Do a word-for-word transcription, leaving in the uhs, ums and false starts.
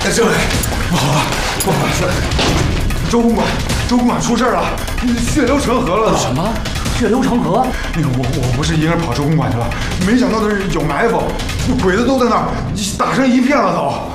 政委，不好了，不好了！周公馆，周公馆出事了，血流成河了！ 什么？血流成河？ 那个我我不是一个人跑周公馆去了，没想到那是有埋伏，鬼子都在那儿，打成一片了都。